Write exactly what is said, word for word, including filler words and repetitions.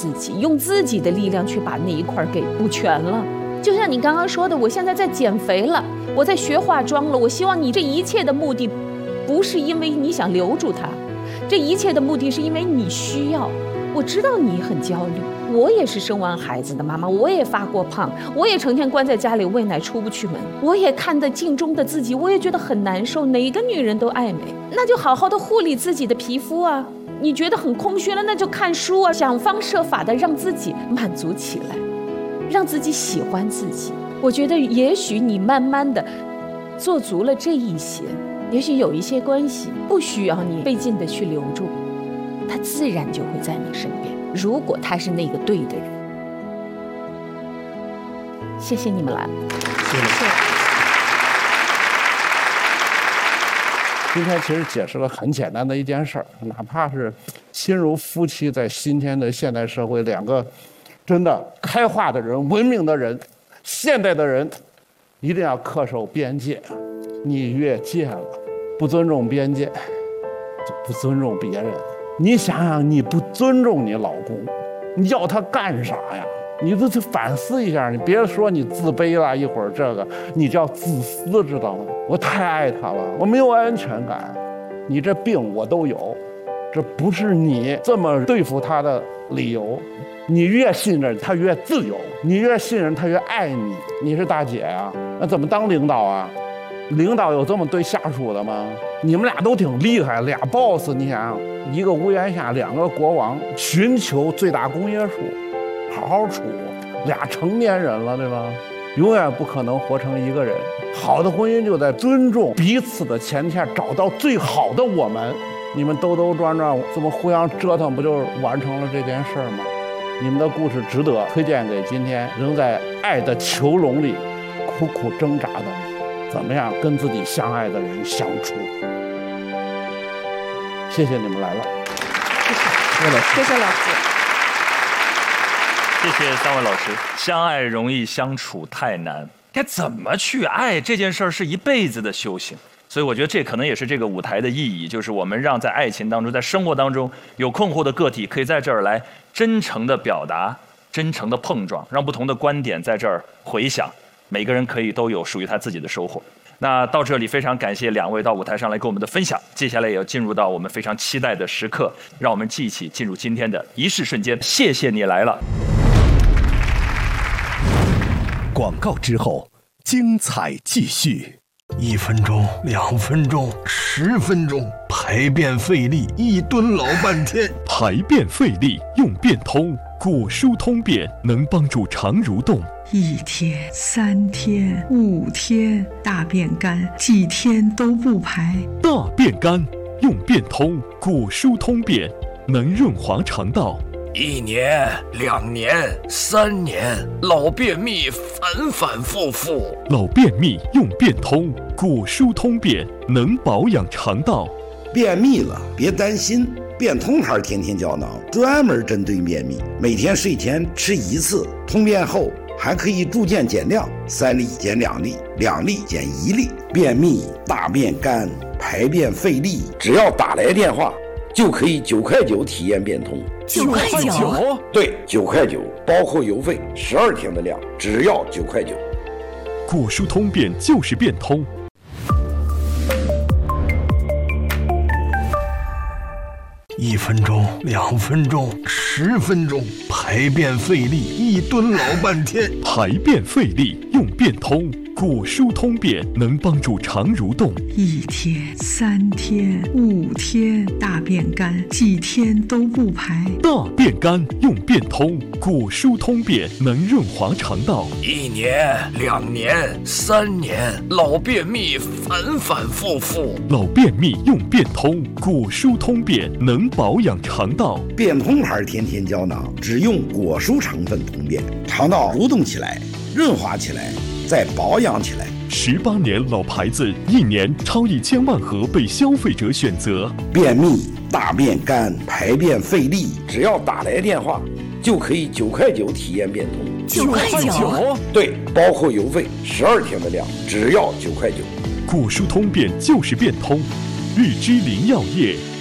自己，用自己的力量去把那一块给补全了。就像你刚刚说的，我现在在减肥了，我在学化妆了，我希望你这一切的目的不是因为你想留住他，这一切的目的是因为你需要。我知道你很焦虑，我也是生完孩子的妈妈，我也发过胖，我也成天关在家里喂奶出不去门，我也看得镜中的自己，我也觉得很难受。哪个女人都爱美，那就好好的护理自己的皮肤啊。你觉得很空虚了，那就看书啊，想方设法的让自己满足起来，让自己喜欢自己。我觉得也许你慢慢的做足了这一些，也许有一些关系不需要你费劲的去留住，他自然就会在你身边，如果他是那个对的人。谢谢你们来， 谢谢。今天其实解释了很简单的一件事儿，哪怕是亲如夫妻，在今天的现代社会，两个真的开化的人、文明的人、现代的人，一定要恪守边界。你越界了，不尊重边界，就不尊重别人。你想想，你不尊重你老公，你要他干啥呀？你都去反思一下，你别说你自卑了，一会儿这个你叫自私，知道吗？我太爱他了，我没有安全感，你这病我都有，这不是你这么对付他的理由。你越信任他越自由，你越信任他越爱你。你是大姐啊，那怎么当领导啊？领导有这么对下属的吗？你们俩都挺厉害，俩 boss， 你想一个屋檐下两个国王，寻求最大公约数，好好处，俩成年人了，对吧？永远不可能活成一个人。好的婚姻就在尊重彼此的前提下找到最好的我们。你们兜兜转转这么互相折腾，不就完成了这件事儿吗？你们的故事值得推荐给今天仍在爱的囚笼里苦苦挣扎的怎么样跟自己相爱的人相处。谢谢你们来了， 谢谢，谢谢老师， 谢谢三位老师。相爱容易，相处太难。该怎么去爱这件事儿是一辈子的修行，所以我觉得这可能也是这个舞台的意义，就是我们让在爱情当中，在生活当中有困惑的个体可以在这儿来真诚的表达，真诚的碰撞，让不同的观点在这儿回响，每个人可以都有属于他自己的收获。那到这里非常感谢两位到舞台上来跟我们的分享，接下来也要进入到我们非常期待的时刻，让我们一起进入今天的仪式瞬间。谢谢你来了。 广告之后，精彩继续。 一分钟，两分钟，十分钟，排便费力，一蹲老半天。 排便费力用便通，果蔬通便能帮助肠蠕动。 一天、三天、五天，大便干，几天都不排。 大便干用便通，果蔬通便能润滑肠道。 一年、两年、三年，老便秘反反复复。 老便秘用便通，果蔬通便能保养肠道。 便秘了别担心，便通牌天天胶囊专门针对便秘，每天睡前吃一次，通便后还可以逐渐减量，三粒减两粒，两粒减一粒。便秘、大便干、排便费力，只要打来电话就可以九块九体验便通。 九块九？ 对，九块九，包括邮费，十二天的量，只要九块九。 果蔬通便就是便通。 一分钟，两分钟，十分钟，排便费力，一蹲老半天。 排便费力用便通，果蔬通便能帮助肠蠕动。 一天、三天、五天，大便干，几天都不排。 大便干用便通，果蔬通便能润滑肠道。 一年、两年、三年，老便秘反反复复。 老便秘用便通，果蔬通便能保养肠道。 便通牌天天胶囊只用果蔬成分通便，肠道蠕动起来，润滑起来，再保养起来。 十八年老牌子，一年超一千万盒被消费者选择。 便秘、大便干、排便费力，只要打来电话就可以九块九体验便通。 九块九？ 对，包括邮费，十二天的量，只要九块九。 果蔬通便就是便通，日之林药业。